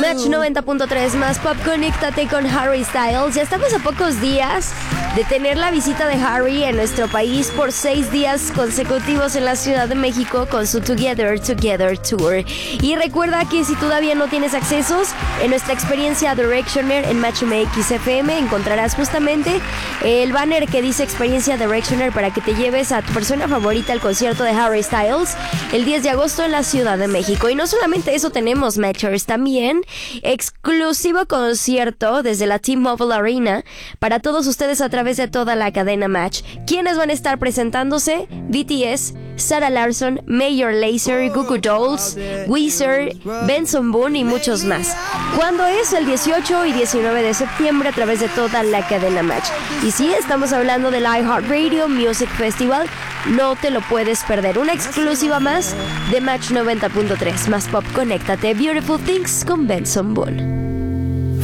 Match 90.3 más pop, conéctate con Harry Styles. Ya estamos a pocos días de tener la visita de Harry en nuestro país por 6 días consecutivos en la Ciudad de México con su Together Tour. Y recuerda que si todavía no tienes accesos, en nuestra experiencia Directioner en Match MX FM encontrarás justamente el banner que dice experiencia Directioner para que te lleves a tu persona favorita al concierto de Harry Styles el 10 de agosto en la Ciudad de México. Y no solamente eso tenemos, Matchers, también exclusivo concierto desde la T-Mobile Arena para todos ustedes a través de toda la cadena Match. ¿Quiénes van a estar presentándose? BTS, Sarah Larsson, Major Lazer, Goo Goo Dolls, Weezer, Benson Boone y muchos más. ¿Cuándo es? El 18 y 19 de septiembre a través de toda la cadena Match. Y sí, estamos hablando del iHeartRadio Music Festival. No te lo puedes perder. Una exclusiva más de Match 90.3. Más pop, conéctate. Beautiful Things con Benson Boone.